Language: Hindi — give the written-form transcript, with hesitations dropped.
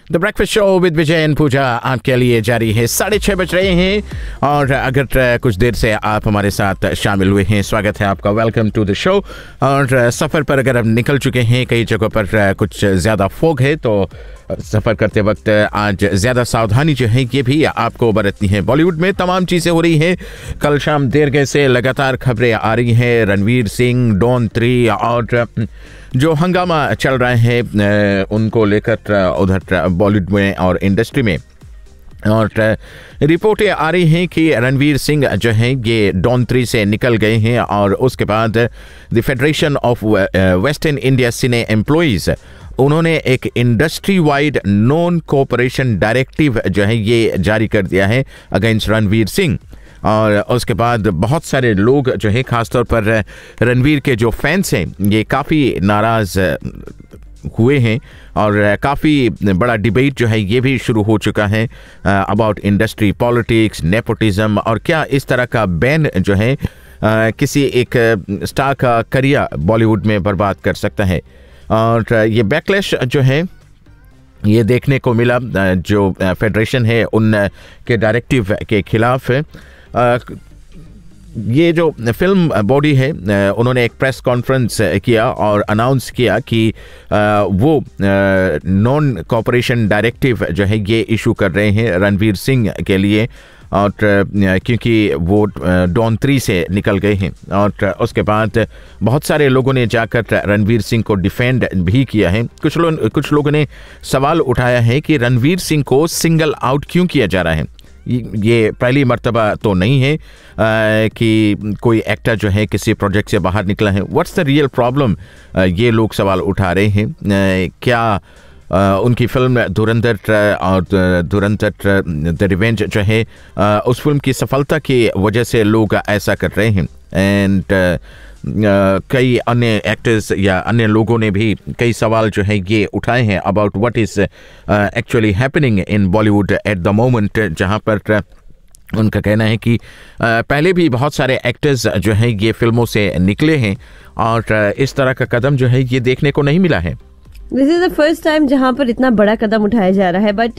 The breakfast show with Vijay and पूजा आपके लिए जारी है। 6:30 बज रहे हैं और अगर कुछ देर से आप हमारे साथ शामिल हुए हैं, स्वागत है आपका, वेलकम टू द शो। और सफ़र पर अगर आप निकल चुके हैं, कई जगहों पर कुछ ज़्यादा फोग है, तो सफ़र करते वक्त आज ज़्यादा सावधानी जो है ये भी आपको बरतनी है। बॉलीवुड में तमाम चीज़ें हो रही हैं। कल शाम देर गए से लगातार खबरें आ रही हैं। रणवीर सिंह, डॉन 3 और जो हंगामा चल रहा है उनको लेकर उधर बॉलीवुड में और इंडस्ट्री में, और रिपोर्टें आ रही हैं कि रणवीर सिंह जो हैं ये डॉन 3 से निकल गए हैं और उसके बाद the federation of western India cine employees, उन्होंने एक industry wide non cooperation directive जो है ये जारी कर दिया है अगेंस्ट रणवीर सिंह। और उसके बाद बहुत सारे लोग जो है, खासतौर पर रणवीर के जो फैंस हैं, ये काफ़ी नाराज़ हुए हैं और काफ़ी बड़ा डिबेट जो है ये भी शुरू हो चुका है अबाउट इंडस्ट्री पॉलिटिक्स, नेपोटिज्म, और क्या इस तरह का बैन जो है किसी एक स्टार का करियर बॉलीवुड में बर्बाद कर सकता है। और ये बैकलैश जो है ये देखने को मिला जो फेडरेशन है उन के डायरेक्टिव के खिलाफ। ये जो फिल्म बॉडी है उन्होंने एक प्रेस कॉन्फ्रेंस किया और अनाउंस किया कि वो नॉन कोऑपरेशन डायरेक्टिव जो है ये इशू कर रहे हैं रणवीर सिंह के लिए, और क्योंकि वो डॉन 3 से निकल गए हैं। और उसके बाद बहुत सारे लोगों ने जाकर रणवीर सिंह को डिफेंड भी किया है। कुछ लोगों ने सवाल उठाया है कि रणवीर सिंह को सिंगल आउट क्यों किया जा रहा है। ये पहली मर्तबा तो नहीं है कि कोई एक्टर जो है किसी प्रोजेक्ट से बाहर निकला है। व्हाट्स द रियल प्रॉब्लम, ये लोग सवाल उठा रहे हैं। क्या उनकी फिल्म धुरंधर और धुरंधर द रिवेंज जो है उस फिल्म की सफलता की वजह से लोग ऐसा कर रहे हैं। एंड कई अन्य एक्टर्स या अन्य लोगों ने भी कई सवाल जो है ये उठाए हैं about what is actually happening in Bollywood at the moment, जहां पर उनका कहना है कि पहले भी बहुत सारे एक्टर्स जो हैं ये फिल्मों से निकले हैं और इस तरह का कदम जो है ये देखने को नहीं मिला है। This is the first time जहां पर इतना बड़ा कदम उठाया जा रहा है। बट